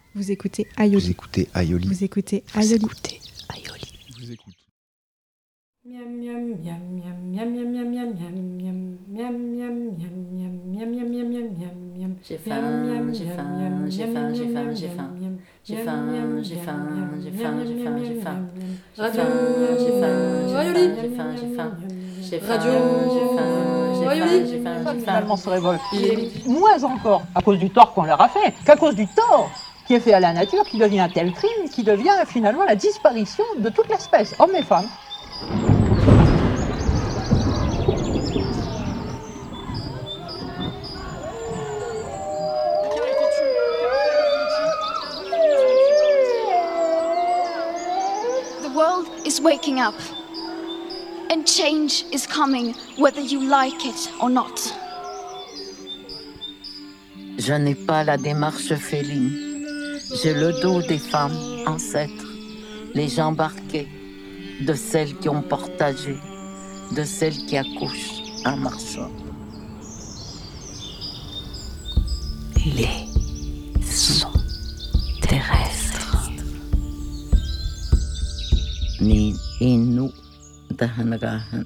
Vous écoutez Aïoli. Vous écoutez Aïoli. Vous écoutez Aïoli. Vous écoutez Aïoli. Vous écoute. Miam miam miam miam miam miam miam miam miam miam miam miam miam miam miam miam miam miam. J'ai faim, j'ai faim, j'ai faim, j'ai faim, j'ai faim. J'ai faim, j'ai faim, j'ai faim, j'ai faim, j'ai faim. Radio J'ai faim, Aïoli. j'ai faim, j'ai faim. J'ai faim, Radio j'ai faim, j'ai faim, j'ai faim, j'ai faim. Finalement se révolte. Moins encore à cause du tort qu'on leur a fait, qu'à cause du tort qui est fait à la nature, qui devient un tel crime, qui devient finalement la disparition de toute l'espèce, hommes et femmes. The world is waking up, and change is coming, whether you like it or not. Je n'ai pas la démarche féline. J'ai le dos des femmes ancêtres, les jambes arquées, de celles qui ont partagé, de celles qui accouchent en marchant. Les sons terrestres. Ni inu dahanagahan.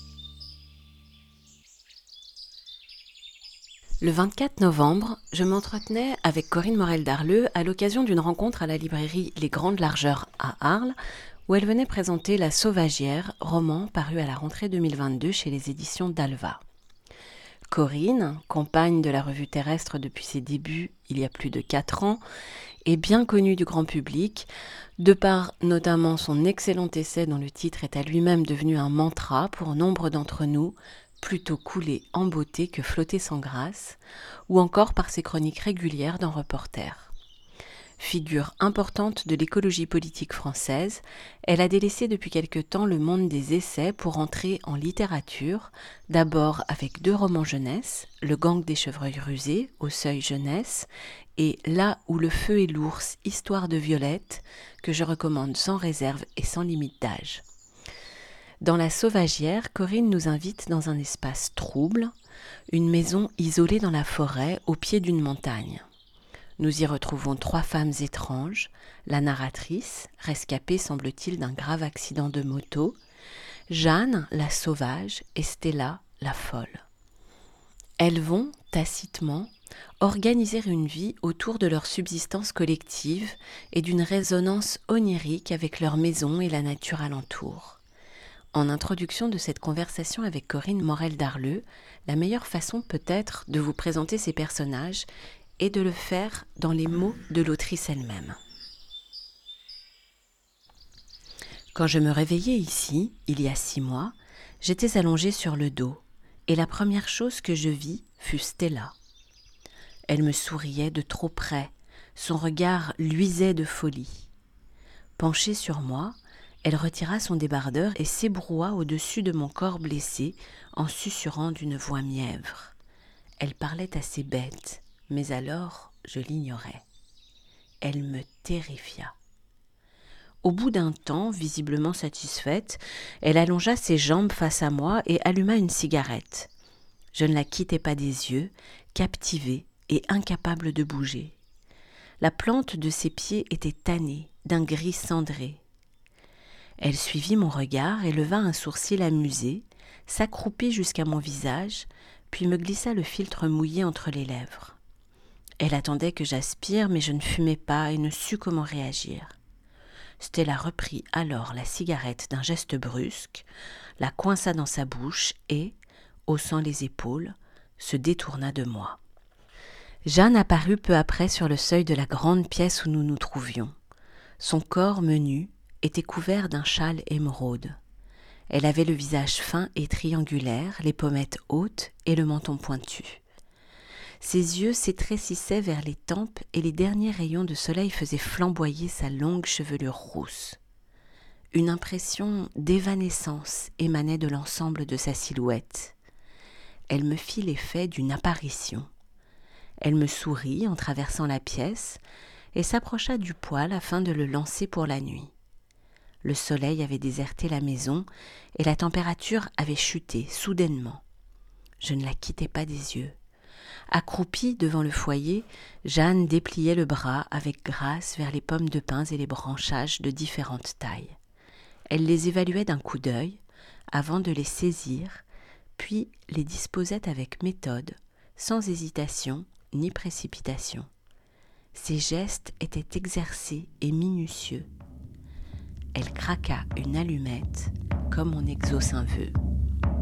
Le 24 novembre, je m'entretenais avec Corinne Morel-Darleux à l'occasion d'une rencontre à la librairie Les Grandes Largeurs à Arles, où elle venait présenter La Sauvagière, roman paru à la rentrée 2022 chez les éditions d'Alva. Corinne, compagne de la revue Terrestre depuis ses débuts il y a plus de 4 ans, est bien connue du grand public, de par notamment son excellent essai dont le titre est à lui-même devenu un mantra pour nombre d'entre nous, plutôt couler en beauté que flotter sans grâce, ou encore par ses chroniques régulières dans Reporter. Figure importante de l'écologie politique française, elle a délaissé depuis quelque temps le monde des essais pour entrer en littérature, d'abord avec 2 romans jeunesse, Le gang des chevreuils rusés, au Seuil jeunesse, et Là où le feu est l'ours, histoire de Violette, que je recommande sans réserve et sans limite d'âge. Dans La Sauvagière, Corinne nous invite dans un espace trouble, une maison isolée dans la forêt au pied d'une montagne. Nous y retrouvons 3 femmes étranges, la narratrice, rescapée semble-t-il d'un grave accident de moto, Jeanne, la sauvage, et Stella, la folle. Elles vont, tacitement, organiser une vie autour de leur subsistance collective et d'une résonance onirique avec leur maison et la nature alentour. En introduction de cette conversation avec Corinne Morel-Darleux, la meilleure façon peut-être de vous présenter ces personnages est de le faire dans les mots de l'autrice elle-même. Quand je me réveillais ici, il y a 6 mois, j'étais allongée sur le dos, et la première chose que je vis fut Stella. Elle me souriait de trop près, son regard luisait de folie. Penchée sur moi, elle retira son débardeur et s'ébroua au-dessus de mon corps blessé en susurrant d'une voix mièvre. Elle parlait assez bête, mais alors je l'ignorais. Elle me terrifia. Au bout d'un temps, visiblement satisfaite, elle allongea ses jambes face à moi et alluma une cigarette. Je ne la quittais pas des yeux, captivée et incapable de bouger. La plante de ses pieds était tannée, d'un gris cendré. Elle suivit mon regard et leva un sourcil amusé, s'accroupit jusqu'à mon visage, puis me glissa le filtre mouillé entre les lèvres. Elle attendait que j'aspire, mais je ne fumais pas et ne sus comment réagir. Stella reprit alors la cigarette d'un geste brusque, la coinça dans sa bouche et, haussant les épaules, se détourna de moi. Jeanne apparut peu après sur le seuil de la grande pièce où nous nous trouvions. Son corps menu était couvert d'un châle émeraude. Elle avait le visage fin et triangulaire, les pommettes hautes et le menton pointu. Ses yeux s'étrécissaient vers les tempes et les derniers rayons de soleil faisaient flamboyer sa longue chevelure rousse. Une impression d'évanescence émanait de l'ensemble de sa silhouette. Elle me fit l'effet d'une apparition. Elle me sourit en traversant la pièce et s'approcha du poêle afin de le lancer pour la nuit. Le soleil avait déserté la maison et la température avait chuté soudainement. Je ne la quittais pas des yeux. Accroupie devant le foyer, Jeanne dépliait le bras avec grâce vers les pommes de pin et les branchages de différentes tailles. Elle les évaluait d'un coup d'œil avant de les saisir, puis les disposait avec méthode, sans hésitation ni précipitation. Ses gestes étaient exercés et minutieux. Elle craqua une allumette comme on exauce un vœu.